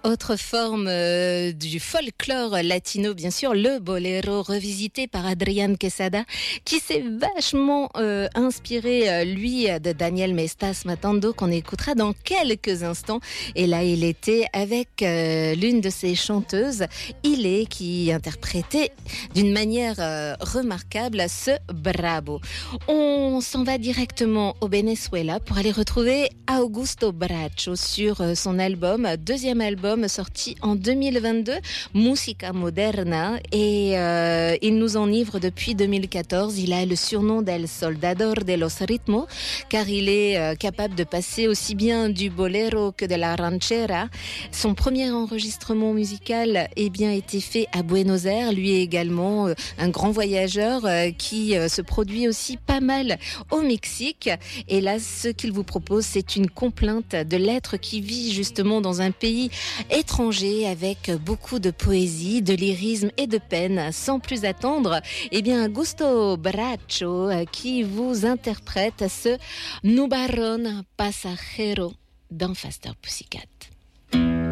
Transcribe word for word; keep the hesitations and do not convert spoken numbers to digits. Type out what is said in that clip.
Autre forme euh, du folklore latino, bien sûr, le boléro revisité par Adrián Quesada, qui s'est vachement euh, inspiré, euh, lui, de Daniel Mestas Matando, qu'on écoutera dans quelques instants. Et là, il était avec euh, l'une de ses chanteuses, Ilé, qui interprétait d'une manière euh, remarquable ce Brabo. On s'en va directement au Venezuela pour aller retrouver Augusto Bracho sur euh, son album, deuxième album, sorti en deux mille vingt-deux, Música Moderna, et euh, il nous enivre depuis deux mille quatorze. Il a le surnom d'El Soldador de los Ritmos, car il est euh, capable de passer aussi bien du bolero que de la ranchera. Son premier enregistrement musical eh bien, a été fait à Buenos Aires, lui également euh, un grand voyageur euh, qui euh, se produit aussi pas mal au Mexique. Et là, ce qu'il vous propose, c'est une complainte de l'être qui vit justement dans un pays étranger, avec beaucoup de poésie, de lyrisme et de peine. Sans plus attendre, eh bien Augusto Bracho qui vous interprète ce Nubarrón Pasajero dans Faster Pussycat.